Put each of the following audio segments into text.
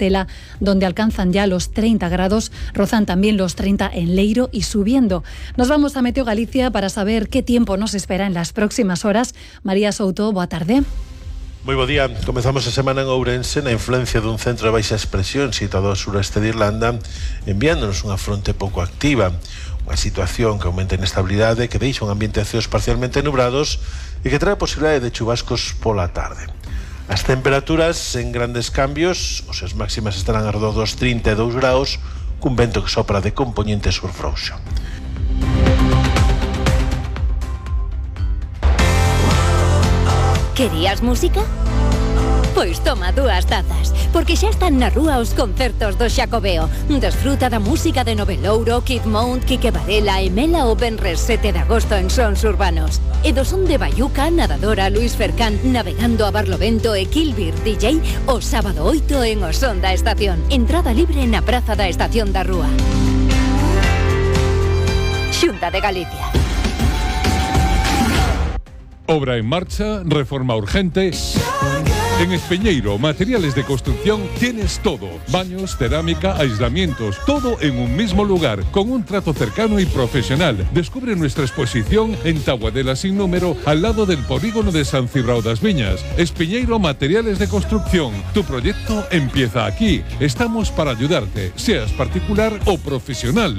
Tela, donde alcanzan ya los 30 grados, rozan también los 30 en Leiro y subiendo. Nos vamos a Meteo Galicia para saber qué tiempo nos espera en las próximas horas. María Souto, boa tarde. Moi bo día. Comezamos a semana en Ourense na influencia dun centro de baixa expresión situado ao sureste de Irlanda, enviándonos unha fronte pouco activa, unha situación que aumenta a inestabilidade, que deixa un ambiente de ceos parcialmente nubrados e que trae a posibilidade de chubascos pola tarde. As temperaturas en grandes cambios, as máximas estarán arredor dos 32 graus, cun vento que sopra de compoñente sur frouxo. Querías música? Pois toma 2 tazas, porque xa están na rúa os concertos do Xacobeo. Desfruta da música de Novelouro, Kid Mount, Quique Varela e Mela o venres 7 de agosto en Sons Urbanos. E do son de Bayuca, Nadadora, Luis Fercán, Navegando a Barlovento e Kilbir DJ o sábado 8 en o Son da Estación. Entrada libre na Praza da Estación da Rúa. Xunta de Galicia. Obra en marcha, reforma urgente. En Espeñeiro, materiales de construcción, tienes todo. Baños, cerámica, aislamientos, todo en un mismo lugar, con un trato cercano y profesional. Descubre nuestra exposición en Taboadela sin número, al lado del polígono de San Cibrao das Viñas. Espeñeiro, materiales de construcción. Tu proyecto empieza aquí. Estamos para ayudarte, seas particular o profesional.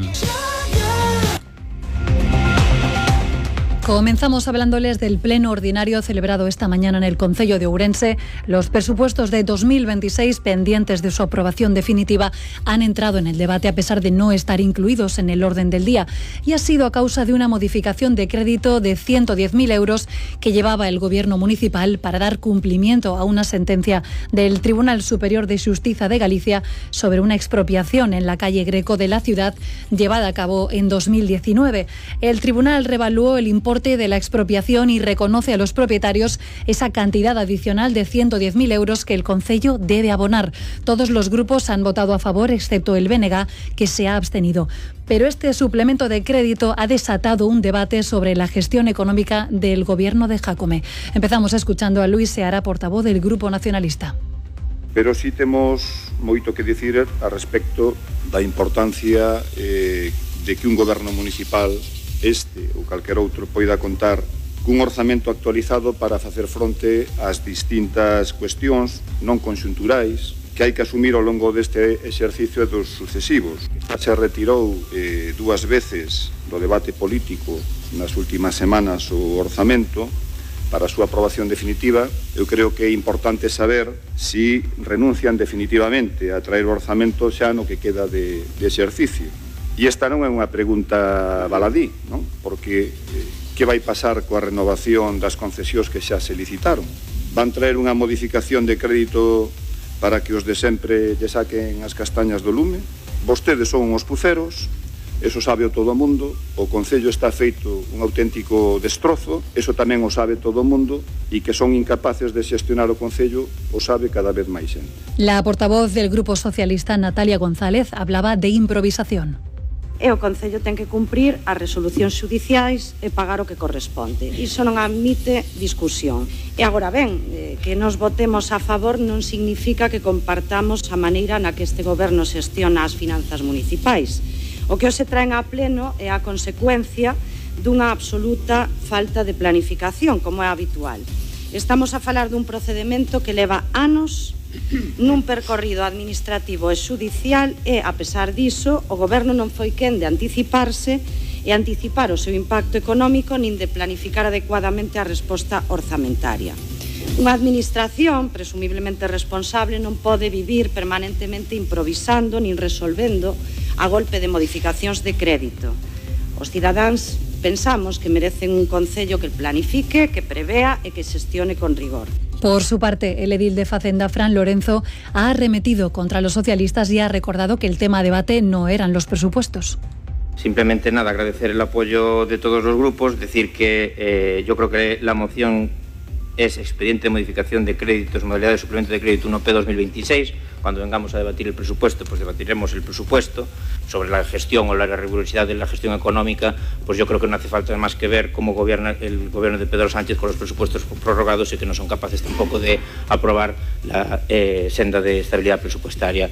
Comenzamos hablándoles del pleno ordinario celebrado esta mañana en el Concello de Ourense. Los presupuestos de 2026, pendientes de su aprobación definitiva, han entrado en el debate a pesar de no estar incluidos en el orden del día. Y ha sido a causa de una modificación de crédito de 110.000 euros que llevaba el Gobierno municipal para dar cumplimiento a una sentencia del Tribunal Superior de Xustiza de Galicia sobre una expropiación en la calle Greco de la ciudad llevada a cabo en 2019. El tribunal revaluó el importe de la expropiación y reconoce a los propietarios esa cantidad adicional de 110.000 euros que el Concello debe abonar. Todos los grupos han votado a favor, excepto el BNG, que se ha abstenido. Pero este suplemento de crédito ha desatado un debate sobre la gestión económica del Gobierno de Jácome. Empezamos escuchando a Luis Seara, portavoz del Grupo Nacionalista. Pero sí temos moito que dicir a respecto da importancia de que un goberno municipal, este ou calquer outro, poida contar cun orzamento actualizado para facer fronte ás distintas cuestións non conxunturais que hai que asumir ao longo deste exercicio e dos sucesivos. Se retirou 2 veces do debate político nas últimas semanas o orzamento para a súa aprobación definitiva. Eu creo que é importante saber si renuncian definitivamente a traer o orzamento xa no que queda de exercicio. E esta non é unha pregunta baladí, non? Porque que vai pasar coa renovación das concesións que xa se licitaron? Van traer unha modificación de crédito para que os de sempre lle saquen as castañas do lume? Vostedes son os puceros, eso sabe o todo o mundo, o Concello está feito un auténtico destrozo, eso tamén o sabe todo o mundo, e que son incapaces de xestionar o Concello o sabe cada vez máis xente. La portavoz del Grupo Socialista, Natalia González, hablaba de improvisación. E o Concello ten que cumprir as resolucións xudiciais e pagar o que corresponde. Iso non admite discusión. E agora ben, que nos votemos a favor non significa que compartamos a maneira na que este goberno xestiona as finanzas municipais. O que se traen a pleno é a consecuencia dunha absoluta falta de planificación, como é habitual. Estamos a falar dun procedimento que leva anos nun percorrido administrativo e xudicial e, a pesar diso, o Goberno non foi quen de anticiparse e anticipar o seu impacto económico nin de planificar adecuadamente a resposta orzamentaria. Unha administración presumiblemente responsable non pode vivir permanentemente improvisando nin resolvendo a golpe de modificacións de crédito. Os cidadáns pensamos que merecen un Concello que planifique, que prevea e que xestione con rigor. Por su parte, el edil de Facenda, Fran Lorenzo, ha arremetido contra los socialistas y ha recordado que el tema a debate no eran los presupuestos. Simplemente nada, agradecer el apoyo de todos los grupos, decir que yo creo que la moción es expediente de modificación de créditos, modalidad de suplemento de crédito 1P 2026. Cuando vengamos a debatir el presupuesto, pues debatiremos el presupuesto. Sobre la gestión o la rigurosidad de la gestión económica, pues yo creo que no hace falta más que ver cómo gobierna el gobierno de Pedro Sánchez con los presupuestos prorrogados y que no son capaces tampoco de aprobar la senda de estabilidad presupuestaria